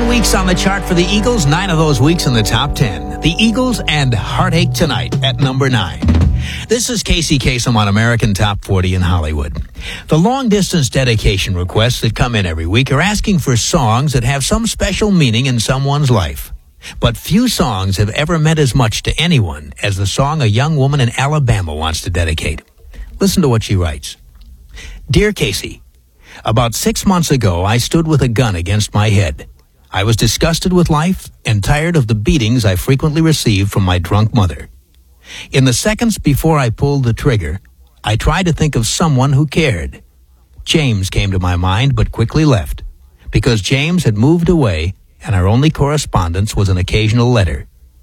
weeks on the chart for the Eagles, 9 of those weeks in the top 10. The Eagles and Heartache Tonight at number 9. This is Casey Kasem on American Top 40 in Hollywood. The long-distance dedication requests that come in every week are asking for songs that have some special meaning in someone's life. But few songs have ever meant as much to anyone as the song a young woman in Alabama wants to dedicate. Listen to what she writes. Dear Casey, about 6 months ago, I stood with a gun against my head. I was disgusted with life and tired of the beatings I frequently received from my drunk mother. In the seconds before I pulled the trigger, I tried to think of someone who cared. James came to my mind but quickly left, because James had moved away and our only correspondence was an occasional letter.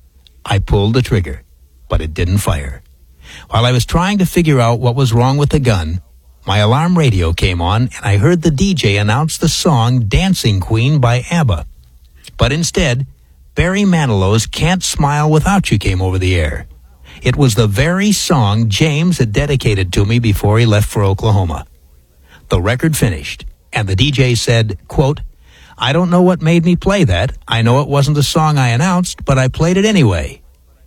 I pulled the trigger, but it didn't fire. While I was trying to figure out what was wrong with the gun, my alarm radio came on and I heard the DJ announce the song Dancing Queen by ABBA. But instead, Barry Manilow's Can't Smile Without You came over the air. It was the very song James had dedicated to me before he left for Oklahoma. The record finished, and the DJ said, quote, I don't know what made me play that. I know it wasn't the song I announced, but I played it anyway.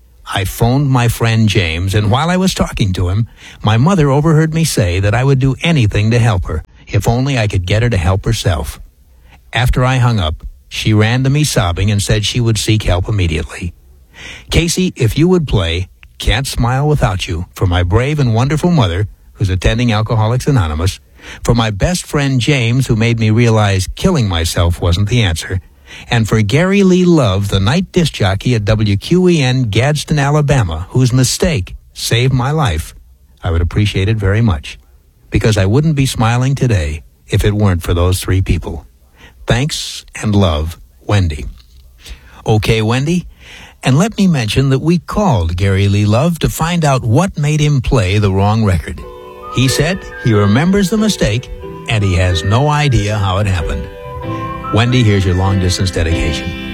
I phoned my friend James, and while I was talking to him, my mother overheard me say that I would do anything to help her, if only I could get her to help herself. After I hung up, she ran to me sobbing and said she would seek help immediately. Casey, if you would play Can't Smile Without You for my brave and wonderful mother, who's attending Alcoholics Anonymous, for my best friend James, who made me realize killing myself wasn't the answer, and for Gary Lee Love, the night disc jockey at WQEN Gadsden, Alabama, whose mistake saved my life, I would appreciate it very much, because I wouldn't be smiling today if it weren't for those 3 people. Thanks and love, Wendy. Okay, Wendy, and let me mention that we called Gary Lee Love to find out what made him play the wrong record. He said he remembers the mistake and he has no idea how it happened. Wendy, here's your long-distance dedication.